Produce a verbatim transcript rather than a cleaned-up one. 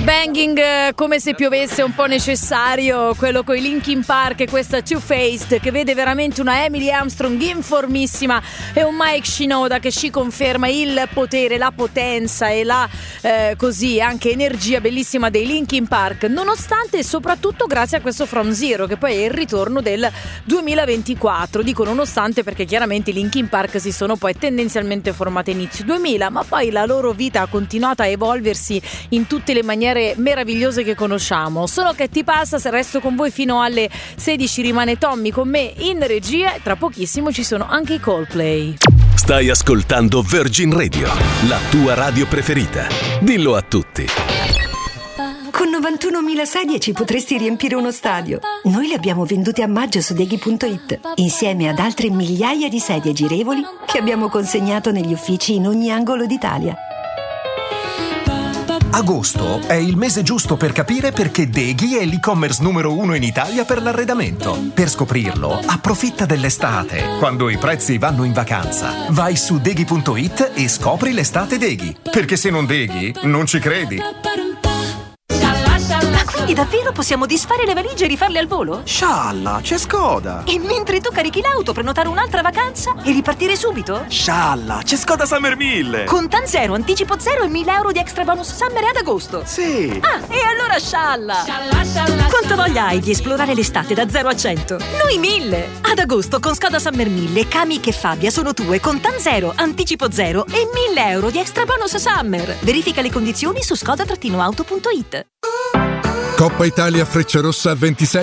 Headbanging eh, come se piovesse un po' necessario, quello coi Linkin Park e questa Two Faced che vede veramente una Emily Armstrong in formissima e un Mike Shinoda che ci conferma il potere, la potenza e la eh, così anche energia bellissima dei Linkin Park, nonostante e soprattutto grazie a questo From Zero che poi è il ritorno del duemilaventiquattro. Dico nonostante perché chiaramente i Linkin Park si sono poi tendenzialmente formati a inizio duemila, ma poi la loro vita ha continuato a evolversi in tutte le maniere meravigliose che conosciamo. Sono Che ti passa, se resto con voi fino alle sedici, rimane Tommy con me in regia e tra pochissimo ci sono anche i Coldplay. Stai ascoltando Virgin Radio, la tua radio preferita. Dillo a tutti. Con novantunomila sedie ci potresti riempire uno stadio. Noi le abbiamo vendute a maggio su Deghi punto it, insieme ad altre migliaia di sedie girevoli che abbiamo consegnato negli uffici in ogni angolo d'Italia. Agosto è il mese giusto per capire perché Deghi è l'e-commerce numero uno in Italia per l'arredamento. Per scoprirlo, approfitta dell'estate, quando i prezzi vanno in vacanza. Vai su Deghi punto it e scopri l'estate Deghi. Perché se non Deghi, non ci credi. Quindi davvero possiamo disfare le valigie e rifarle al volo? Scialla, c'è Skoda! E mentre tu carichi l'auto, prenotare un'altra vacanza e ripartire subito? Scialla, c'è Skoda Summer mille! Contan zero, anticipo zero e mille euro di extra bonus summer ad agosto! Sì! Ah, e allora scialla! Quanto voglia hai di esplorare l'estate da zero a cento? Noi mille! Ad agosto con Skoda Summer mille, Kamiq e Fabia sono tue, Contan zero, anticipo zero e mille euro di extra bonus summer! Verifica le condizioni su skoda auto punto it. Coppa Italia Frecciarossa ventisei